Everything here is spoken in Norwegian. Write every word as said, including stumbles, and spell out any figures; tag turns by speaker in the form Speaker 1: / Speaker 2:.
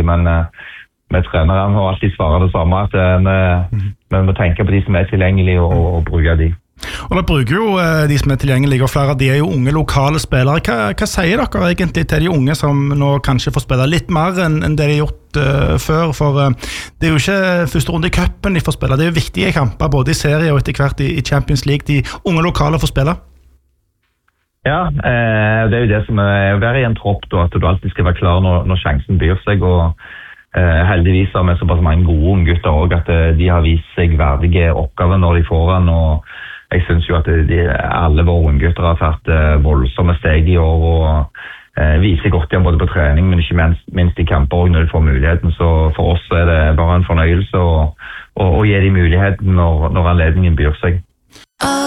Speaker 1: men vi trenere må alltid svare det samme, at vi, vi må tenke på de som er tilgjengelige og, og bruke de.
Speaker 2: Og da bruker jo de som er tilgjengelige, og flere av de er jo unge lokale spillere. Hva, hva sier dere egentlig til de unge som nå kanskje får spille litt mer enn, enn det de har gjort uh, før? For uh, det er jo ikke første runde i cupen de får spille, det er jo viktige kamper både i serie og etter hvert i, i Champions League. De unge lokale får spille.
Speaker 1: Ja, eh, det er jo det som er å være i en tropp, da, at du alltid skal være klar når, når sjansen byr seg, og eh, heldigvis har vi såpass mange gode unge gutter også, at eh, de har vist seg verdige oppgaver når de får den, og jeg synes jo at de, alle våre unge gutter har tatt eh, voldsomme steg i år, og eh, viser godt igjen både på trening, men ikke minst, minst i kamper og når de får muligheten, så for oss er det bare en fornøyelse å, å, å gi de muligheten når, når anledningen byr seg.